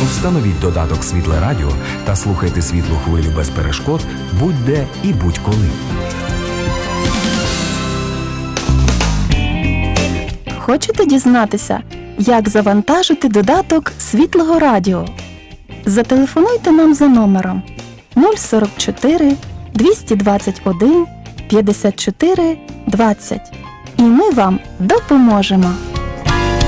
Встановіть додаток «Світле радіо» та слухайте світлу хвилю без перешкод будь-де і будь-коли. Хочете дізнатися, як завантажити додаток «Світлого радіо»? Зателефонуйте нам за номером 044 221 54 20 і ми вам допоможемо.